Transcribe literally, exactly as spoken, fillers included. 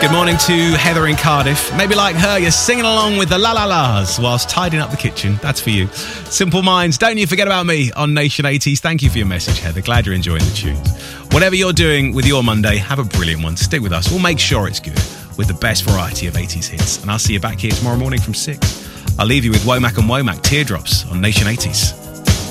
Good morning to Heather in Cardiff. Maybe like her, you're singing along with the La La Las whilst tidying up the kitchen. That's for you. Simple Minds, Don't You Forget About Me on Nation eighties. Thank you for your message, Heather. Glad you're enjoying the tunes. Whatever you're doing with your Monday, have a brilliant one. Stick with us. We'll make sure it's good with the best variety of eighties hits. And I'll see you back here tomorrow morning from six. I'll leave you with Womack and Womack, Teardrops on Nation eighties.